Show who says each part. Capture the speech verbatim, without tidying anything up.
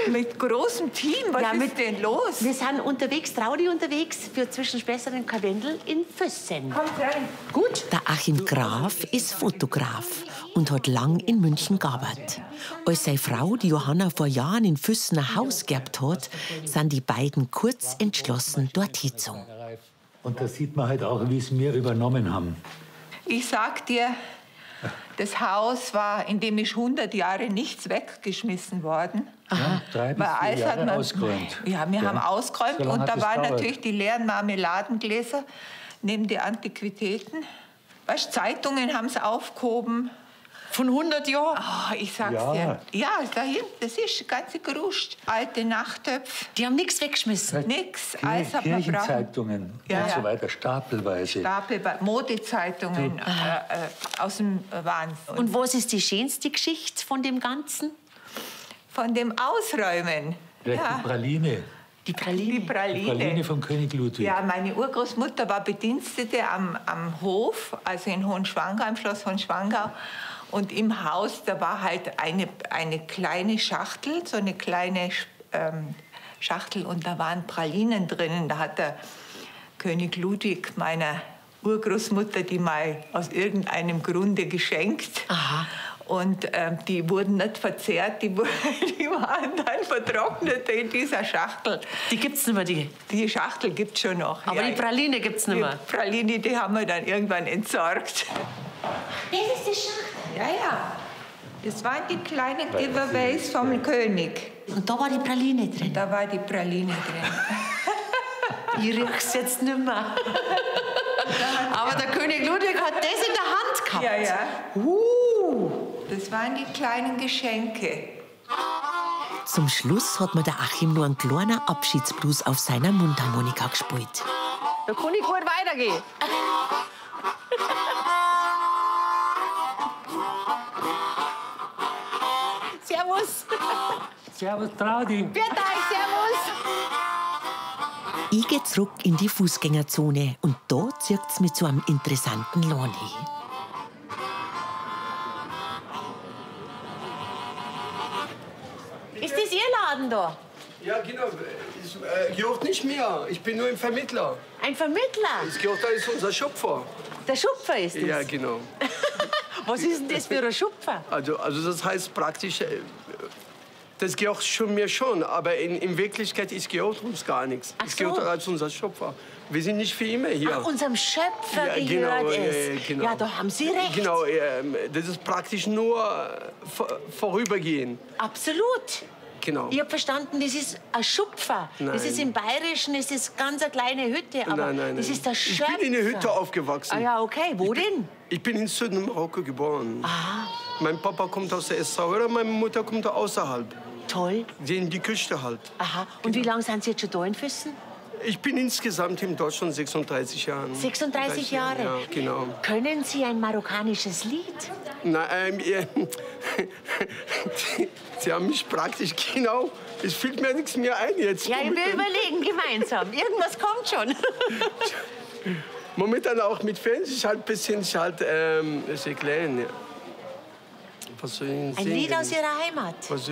Speaker 1: Mit großem Team? Was
Speaker 2: Ja,
Speaker 1: ist
Speaker 2: mit-
Speaker 1: denn los?
Speaker 2: Wir sind unterwegs, Traudi unterwegs, für zwischen Spessart und Karwendel in Füssen.
Speaker 1: Kommt rein.
Speaker 2: Gut.
Speaker 3: Der Achim Graf ist Fotograf und hat lang in München gearbeitet. Als seine Frau, die Johanna, vor Jahren in Füssen ein Haus geerbt hat, sind die beiden kurz entschlossen dorthin gezogen.
Speaker 4: Und da sieht man halt auch, wie es wir übernommen haben.
Speaker 1: Ich sag dir, das Haus war, in dem ist hundert Jahre nichts weggeschmissen worden.
Speaker 4: Ja, drei bis
Speaker 1: Weil
Speaker 4: vier
Speaker 1: alles hat
Speaker 4: Jahre
Speaker 1: man,
Speaker 4: ausgeräumt.
Speaker 1: Ja, wir
Speaker 4: Ja.
Speaker 1: haben ausgeräumt
Speaker 4: So lange
Speaker 1: und
Speaker 4: hat
Speaker 1: da
Speaker 4: es
Speaker 1: waren
Speaker 4: gedauert.
Speaker 1: natürlich die leeren Marmeladengläser neben die Antiquitäten. Weißt, Zeitungen haben es aufgehoben.
Speaker 2: Von hundert Jahren?
Speaker 1: Oh, ich sag's
Speaker 4: Ja.
Speaker 1: dir. Ja, da hinten, das ist ganz geruscht. Alte Nachtöpfe,
Speaker 2: Die haben nichts weggeschmissen.
Speaker 1: nix. Alles hat man brauchen.
Speaker 4: Kirchenzeitungen
Speaker 1: Ja,
Speaker 4: und
Speaker 1: ja.
Speaker 4: so weiter, stapelweise.
Speaker 1: Stapel, Modezeitungen äh, äh, aus dem Wahnsinn.
Speaker 2: Und was ist die schönste Geschichte von dem Ganzen?
Speaker 1: Von dem Ausräumen.
Speaker 4: Vielleicht
Speaker 1: Ja.
Speaker 4: die Praline.
Speaker 2: Die Praline.
Speaker 1: Die Praline.
Speaker 4: Die Praline von König Ludwig.
Speaker 1: Ja, meine Urgroßmutter war Bedienstete am, am Hof, also in Hohenschwangau, im Schloss Hohenschwangau. Und im Haus, da war halt eine, eine kleine Schachtel, so eine kleine ähm, Schachtel, und da waren Pralinen drinnen. Da hat der König Ludwig meiner Urgroßmutter die mal aus irgendeinem Grunde geschenkt.
Speaker 2: Aha.
Speaker 1: Und ähm, die wurden nicht verzehrt, die, wurden, die waren dann vertrocknet in dieser Schachtel.
Speaker 2: Die gibt's nicht mehr, die.
Speaker 1: Die Schachtel gibt es schon noch.
Speaker 2: Aber
Speaker 1: ja,
Speaker 2: die Praline gibt's nicht
Speaker 1: die
Speaker 2: mehr.
Speaker 1: Praline, die haben wir dann irgendwann entsorgt.
Speaker 2: Das ist die Schachtel.
Speaker 1: Ja, ja. Das waren die kleinen Giveaways vom König.
Speaker 2: Und da war die Praline drin.
Speaker 1: Da war die Praline drin.
Speaker 2: Ich riech's jetzt nicht mehr. Aber der König Ludwig hat das in der Hand gehabt.
Speaker 1: Ja, ja.
Speaker 2: Uh.
Speaker 1: Das waren die kleinen Geschenke.
Speaker 3: Zum Schluss hat mir der Achim nur einen kleinen Abschiedsblues auf seiner Mundharmonika gespielt.
Speaker 2: Da kann ich gut weitergehen. Servus.
Speaker 4: Servus, Traudi.
Speaker 2: Bitte euch, servus.
Speaker 3: Ich gehe zurück in die Fußgängerzone und da zieht's mit so einem interessanten Laden hin.
Speaker 2: Ist das Ihr Laden da?
Speaker 5: Ja, genau. Es äh, gehört nicht mir. Ich bin nur ein Vermittler.
Speaker 2: Ein Vermittler?
Speaker 5: Es gehört da ist unser Schöpfer.
Speaker 2: Der Schupfer ist das?
Speaker 5: Ja, genau.
Speaker 2: Was ist denn das für ein Schupfer?
Speaker 5: Also, also das heißt praktisch, äh, das gehört schon mir schon, aber in, in Wirklichkeit es gehört uns gar nichts.
Speaker 2: Ach
Speaker 5: Es gehört
Speaker 2: so.
Speaker 5: als unser Schöpfer. Wir sind nicht für immer hier.
Speaker 2: Ach, unserem Schöpfer
Speaker 5: Ja,
Speaker 2: gehört
Speaker 5: genau,
Speaker 2: es.
Speaker 5: äh, genau.
Speaker 2: Ja, da haben Sie recht.
Speaker 5: Genau, ähm, das ist praktisch nur äh, vor, vorübergehen.
Speaker 2: Absolut.
Speaker 5: Genau.
Speaker 2: Ich habe verstanden, das ist ein Schupfer. Das
Speaker 5: Nein.
Speaker 2: ist im Bayerischen, das ist ganz eine kleine Hütte, aber
Speaker 5: Nein, nein,
Speaker 2: das
Speaker 5: nein.
Speaker 2: ist der
Speaker 5: Ich
Speaker 2: Schöpfer.
Speaker 5: bin in der Hütte aufgewachsen.
Speaker 2: Ah ja, okay. Wo denn?
Speaker 5: Ich bin in Südmarokko geboren.
Speaker 2: Ah,
Speaker 5: Mein Papa kommt aus der Essaouira, meine Mutter kommt außerhalb.
Speaker 2: toll.
Speaker 5: Die in die Küste halt.
Speaker 2: Aha. Und wie lange sind Sie jetzt schon da in Füssen?
Speaker 5: Ich bin insgesamt in Deutschland sechsunddreißig Jahre.
Speaker 2: sechsunddreißig Jahre?
Speaker 5: Ja, genau.
Speaker 2: Können Sie ein marokkanisches Lied?
Speaker 5: Na, ähm, ja, Sie, Sie haben mich praktisch genau. Es fällt mir nichts mehr ein jetzt.
Speaker 2: Ja, wir
Speaker 5: momentan,
Speaker 2: überlegen gemeinsam. Irgendwas kommt schon.
Speaker 5: momentan auch mit Fans ist halt ein bisschen ist halt, ähm, sehr klein. Ja. Was soll ich Ihnen
Speaker 2: Ein
Speaker 5: singen?
Speaker 2: Lied aus Ihrer Heimat.
Speaker 5: Was